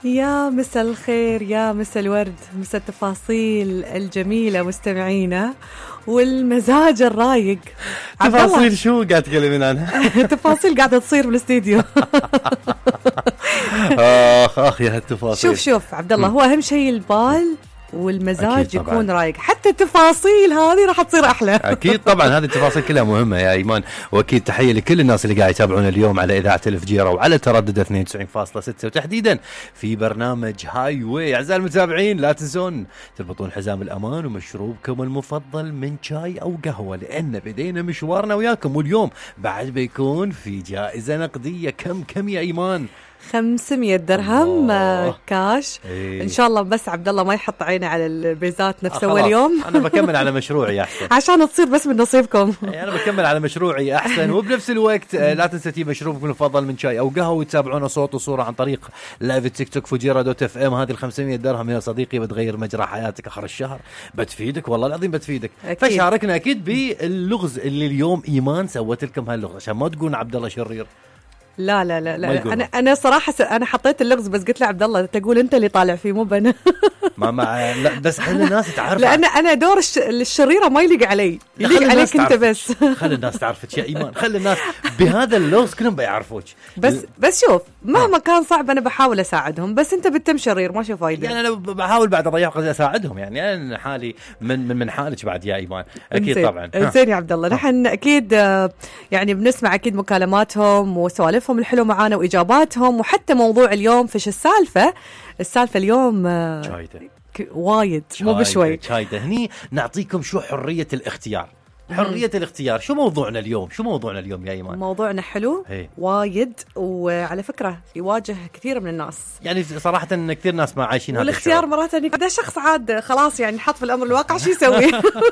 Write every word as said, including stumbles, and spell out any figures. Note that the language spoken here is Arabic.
يا مسا الخير، يا مسا الورد، مسا التفاصيل الجميلة مستمعينا والمزاج الرايق. تفاصيل شو قاعد تكلمين عنها؟ تفاصيل قاعدة تصير بالاستديو. اخ اخ يا هالتفاصيل. شوف شوف عبد الله، هو اهم شيء البال والمزاج يكون رايق، حتى التفاصيل هذه راح تصير أحلى. أكيد طبعا هذه التفاصيل كلها مهمة يا إيمان. وأكيد تحية لكل الناس اللي قاعد يتابعون اليوم على إذاعة الفجيرة وعلى تردد اثنين وتسعين فاصلة ستة وتحديدا في برنامج هاي واي. أعزائي المتابعين لا تنسون تربطون حزام الأمان ومشروبكم المفضل من شاي أو قهوة، لأن بدينا مشوارنا وياكم، واليوم بعد بيكون في جائزة نقدية. كم كم يا إيمان؟ خمسمية درهم كاش. إيه. إن شاء الله بس عبد الله ما يحط عينه على البيزات نفسه أول يوم. أنا بكمل على مشروعي أحسن عشان تصير بس من نصيبكم. أنا بكمل على مشروعي أحسن. وبنفس الوقت لا تنسى تجيب مشروبكم المفضل من شاي أو قهوة، وتتابعونا صوت وصورة عن طريق لايف التيك توك فجيرة دوت اف ام. هذه الخمسمية درهم يا صديقي بتغير مجرى حياتك آخر الشهر، بتفيدك والله العظيم بتفيدك. أكيد. فشاركنا أكيد باللغز اللي اليوم إيمان سوت لكم هاللغز، عشان ما تقولون عبد الله شرير. لا لا لا, لا. انا انا صراحه س... انا حطيت اللغز بس قلت له عبد الله تقول انت اللي طالع فيه مو بنا. ما ما لا بس خلي الناس تعرف، لان انا دور الش... الشريره ما يليق علي، يليق عليك انت بس. خلي الناس تعرفك يا ايمان، خلي الناس بهذا اللغز كلهم بيعرفوك. بس ال... بس شوف مهما كان صعب انا بحاول اساعدهم، بس انت بتتم شرير ما شو فايده. يعني انا بحاول بعد اضيع قصدي اساعدهم، يعني انا حالي من من من حالك بعد يا ايمان. اكيد انزين. طبعا زين يا عبد الله، نحن اكيد يعني بنسمع اكيد مكالماتهم وسوالفهم الحلوه معانا واجاباتهم، وحتى موضوع اليوم فيش السالفه. السالفه اليوم شايده وايد مو بشوي. شايده هني نعطيكم شو حريه الاختيار. حرية الاختيار. شو موضوعنا اليوم؟ شو موضوعنا اليوم يا إيمان؟ موضوعنا حلو هي. وايد، وعلى فكرة يواجه كثير من الناس، يعني صراحة إن كثير ناس ما عايشين هذا والاختيار مرات إنك ده شخص عاد خلاص يعني حط في الأمر الواقع شو يسوي.